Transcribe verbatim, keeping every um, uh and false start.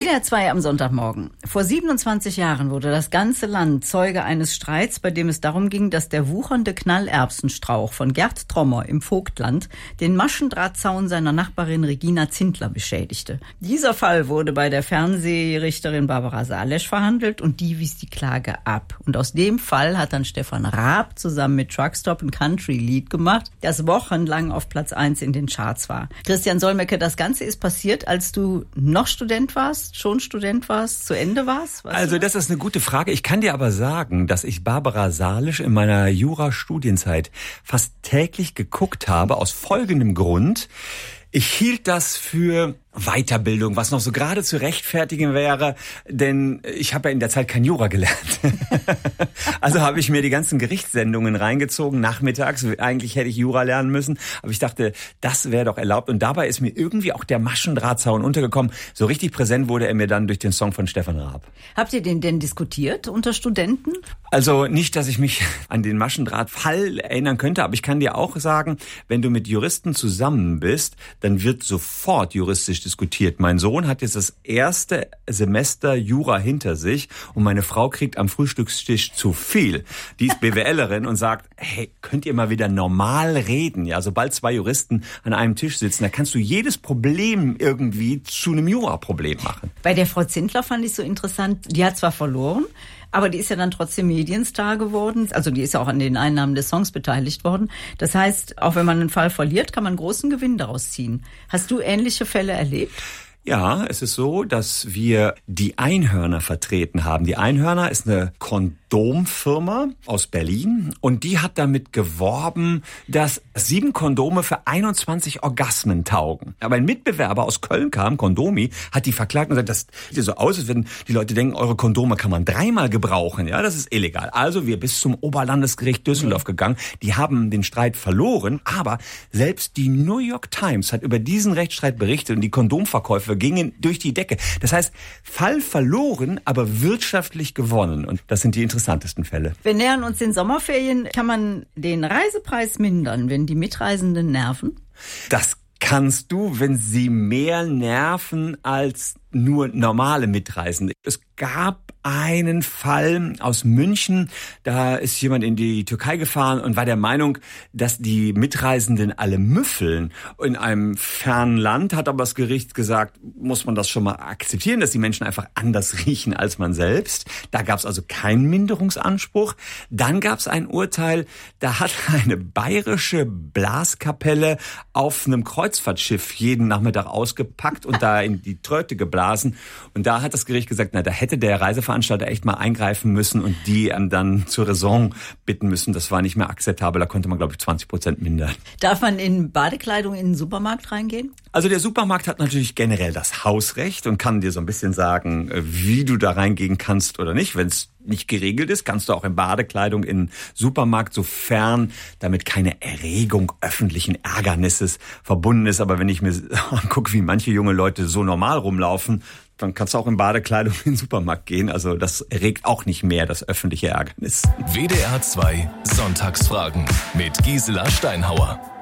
W D R zwei am Sonntagmorgen. Vor siebenundzwanzig Jahren wurde das ganze Land Zeuge eines Streits, bei dem es darum ging, dass der wuchernde Knallerbsenstrauch von Gerd Trommer im Vogtland den Maschendrahtzaun seiner Nachbarin Regina Zindler beschädigte. Dieser Fall wurde bei der Fernsehrichterin Barbara Salesch verhandelt und die wies die Klage ab. Und aus dem Fall hat dann Stefan Raab zusammen mit Truckstop ein Country-Lied gemacht, das wochenlang auf Platz eins in den Charts war. Christian Solmecke, das Ganze ist passiert, als du noch Student warst? Schon Student warst, zu Ende warst? Weißt also das ist eine gute Frage. Ich kann dir aber sagen, dass ich Barbara Salesch in meiner Jura-Studienzeit fast täglich geguckt habe, aus folgendem Grund. Ich hielt das für Weiterbildung, was noch so gerade zu rechtfertigen wäre, denn ich habe ja in der Zeit kein Jura gelernt. Also habe ich mir die ganzen Gerichtssendungen reingezogen, nachmittags. Eigentlich hätte ich Jura lernen müssen, aber ich dachte, das wäre doch erlaubt. Und dabei ist mir irgendwie auch der Maschendrahtzaun untergekommen. So richtig präsent wurde er mir dann durch den Song von Stefan Raab. Habt ihr den denn diskutiert unter Studenten? Also nicht, dass ich mich an den Maschendrahtfall erinnern könnte, aber ich kann dir auch sagen, wenn du mit Juristen zusammen bist, dann wird sofort juristisch diskutiert. Mein Sohn hat jetzt das erste Semester Jura hinter sich und meine Frau kriegt am Frühstückstisch zu viel. Die ist BWLerin und sagt, hey, könnt ihr mal wieder normal reden? Ja, sobald zwei Juristen an einem Tisch sitzen, da kannst du jedes Problem irgendwie zu einem Jura-Problem machen. Bei der Frau Zindler fand ich so interessant, die hat zwar verloren, aber die ist ja dann trotzdem Medienstar geworden. Also die ist ja auch an den Einnahmen des Songs beteiligt worden. Das heißt, auch wenn man einen Fall verliert, kann man großen Gewinn daraus ziehen. Hast du ähnliche Fälle erlebt? Ja, es ist so, dass wir die Einhörner vertreten haben. Die Einhörner ist eine Kondomfirma aus Berlin und die hat damit geworben, dass sieben Kondome für einundzwanzig Orgasmen taugen. Aber ein Mitbewerber aus Köln kam, Kondomi, hat die verklagt und gesagt, das sieht so aus, als wenn die Leute denken, eure Kondome kann man dreimal gebrauchen. Ja, das ist illegal. Also wir bis zum Oberlandesgericht Düsseldorf gegangen. Die haben den Streit verloren, aber selbst die New York Times hat über diesen Rechtsstreit berichtet und die Kondomverkäufe gingen durch die Decke. Das heißt, Fall verloren, aber wirtschaftlich gewonnen. Und das sind die interessantesten Fälle. Wir nähern uns den Sommerferien. Kann man den Reisepreis mindern, wenn die Mitreisenden nerven? Das kannst du, wenn sie mehr nerven als nur normale Mitreisende. Es gab einen Fall aus München, da ist jemand in die Türkei gefahren und war der Meinung, dass die Mitreisenden alle müffeln. In einem fernen Land hat aber das Gericht gesagt, muss man das schon mal akzeptieren, dass die Menschen einfach anders riechen als man selbst. Da gab es also keinen Minderungsanspruch. Dann gab es ein Urteil, da hat eine bayerische Blaskapelle auf einem Kreuzfahrtschiff jeden Nachmittag ausgepackt und da in die Tröte geblasen. Und da hat das Gericht gesagt, na, da hätte der Reiseveranstalter echt mal eingreifen müssen und die dann zur Raison bitten müssen. Das war nicht mehr akzeptabel. Da konnte man, glaube ich, zwanzig Prozent mindern. Darf man in Badekleidung in den Supermarkt reingehen? Also der Supermarkt hat natürlich generell das Hausrecht und kann dir so ein bisschen sagen, wie du da reingehen kannst oder nicht. Wenn es nicht geregelt ist, kannst du auch in Badekleidung in den Supermarkt, sofern damit keine Erregung öffentlichen Ärgernisses verbunden ist. Aber wenn ich mir angucke, wie manche junge Leute so normal rumlaufen, dann kannst du auch in Badekleidung in den Supermarkt gehen. Also das regt auch nicht mehr das öffentliche Ärgernis. W D R zwei Sonntagsfragen mit Gisela Steinhauer.